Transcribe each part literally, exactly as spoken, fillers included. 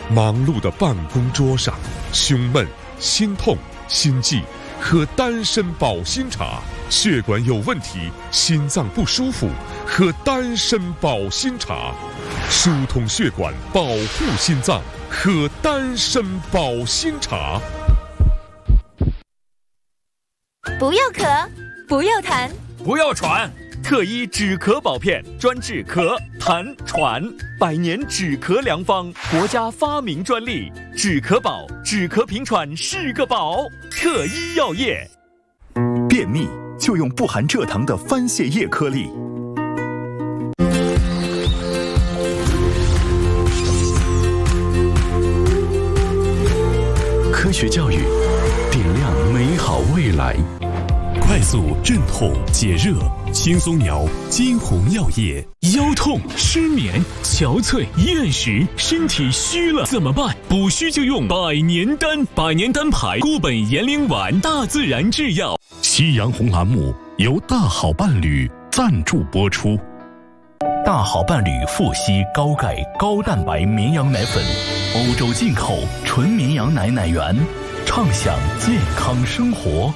忙碌的办公桌上，胸闷、心痛、心悸，喝丹参保心茶；血管有问题，心脏不舒服，喝丹参保心茶；疏通血管，保护心脏，喝丹参保心茶。 不要咳，不要痰， 不要喘。特医止咳宝片专治咳、痰、喘，百年止咳良方，国家发明专利。止咳宝，止咳平喘是个宝。特医药业。 便秘就用不含蔗糖的番泻叶颗粒。科学教育，点亮美好未来。 快速镇痛解热，轻松疗金红药业。腰痛、失眠、憔悴、厌食，身体虚了怎么办？补虚就用百年丹，百年丹牌固本延龄丸，大自然制药。夕阳红栏目由大好伴侣赞助播出。 大好伴侣富硒高钙高蛋白绵羊奶粉，欧洲进口纯绵羊奶奶源，畅享健康生活。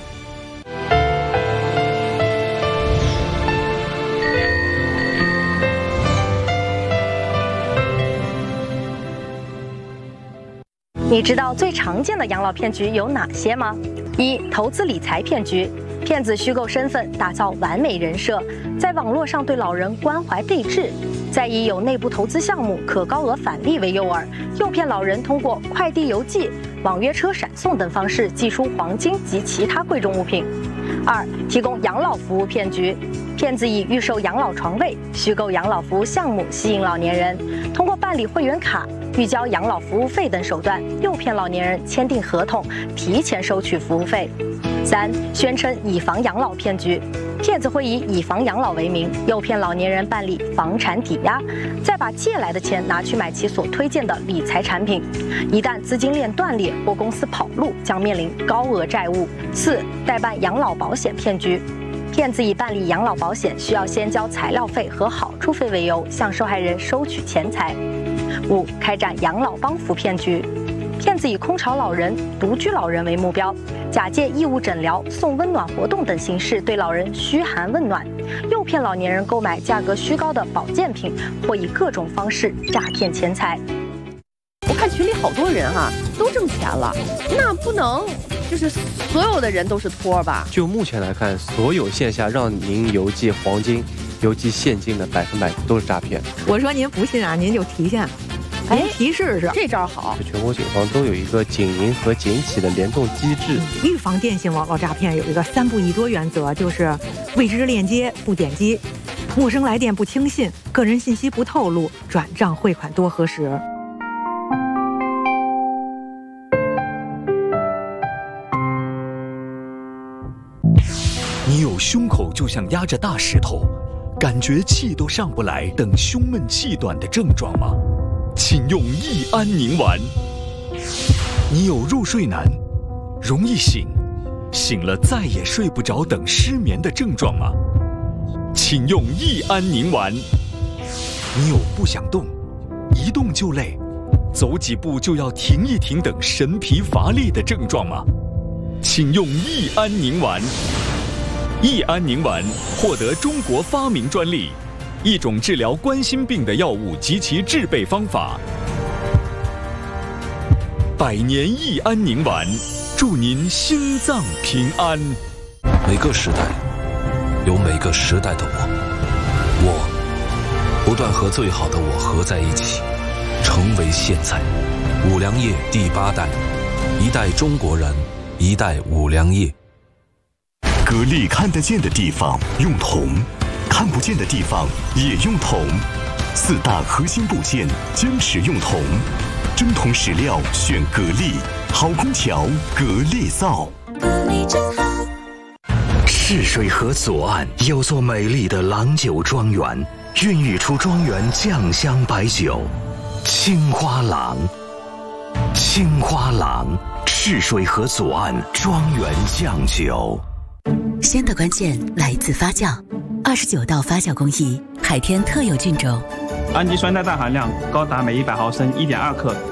你知道最常见的养老骗局有哪些吗？一、投资理财骗局，骗子虚构身份，打造完美人设，在网络上对老人关怀备至，再以有内部投资项目可高额返利为诱饵，诱骗老人通过快递邮寄、网约车闪送等方式寄出黄金及其他贵重物品。二、提供养老服务骗局，骗子以预售养老床位、虚构养老服务项目吸引老年人，通过办理会员卡、预交养老服务费等手段，诱骗老年人签订合同，提前收取服务费。三、宣称以房养老骗局，骗子会以以房养老为名，诱骗老年人办理房产抵押，再把借来的钱拿去买其所推荐的理财产品。一旦资金链断裂或公司跑路，将面临高额债务。四、代办养老保险骗局，骗子以办理养老保险需要先交材料费和好处费为由，向受害人收取钱财。五、开展养老帮扶骗局，骗子以空巢老人、独居老人为目标，假借义务诊疗、送温暖活动等形式对老人嘘寒问暖，诱骗老年人购买价格虚高的保健品，或以各种方式诈骗钱财。 我看群里好多人哈、啊、都挣钱了，那不能就是所有的人都是托吧？ 就目前来看，所有线下让您邮寄黄金、邮寄现金的百分百都是诈骗。 我说您不信啊，您就提现。您提试试， 这招好。 全国警方都有一个警银和警企的联动机制。 预防电信网络诈骗有一个三不一多原则，就是未知链接不点击，陌生来电不轻信，个人信息不透露，转账汇款多核实。 你有胸口就像压着大石头，感觉气都上不来等胸闷气短的症状吗？请用益安宁丸。你有入睡难、容易醒、醒了再也睡不着等失眠的症状吗？请用益安宁丸。你有不想动、一动就累、走几步就要停一停等神疲乏力的症状吗？请用益安宁丸。益安宁丸获得中国发明专利，一种治疗冠心病的药物及其制备方法。百年益安宁丸，祝您心脏平安。 每个时代有每个时代的我，我不断和最好的我合在一起，成为现在。五粮液第八代，一代中国人，一代五粮液。 格力看得见的地方用铜，看不见的地方也用铜，四大核心部件坚持用铜，真铜实料选格力，好空调格力造。 格力真好。 赤水河左岸有座美丽的郎酒庄园，孕育出庄园酱香白酒，青花郎。青花郎，赤水河左岸庄园酱酒。 鲜的关键来自发酵，二十九道发酵工艺，海天特有菌种， 氨基酸代氮含量高达每一百毫升一点二克。